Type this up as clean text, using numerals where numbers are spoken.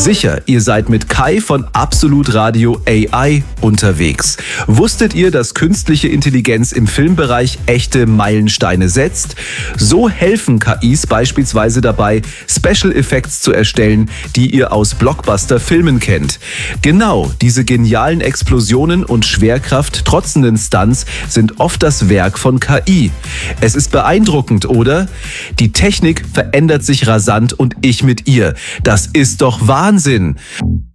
Sicher, ihr seid mit Kai von Absolut Radio AI unterwegs. Wusstet ihr, dass künstliche Intelligenz im Filmbereich echte Meilensteine setzt? So helfen KIs beispielsweise dabei, Special Effects zu erstellen, die ihr aus Blockbuster-Filmen kennt. Genau, diese genialen Explosionen und Schwerkraft trotzenden Stunts sind oft das Werk von KI. Es ist beeindruckend, oder? Die Technik verändert sich rasant und ich mit ihr. Das ist doch Wahnsinn!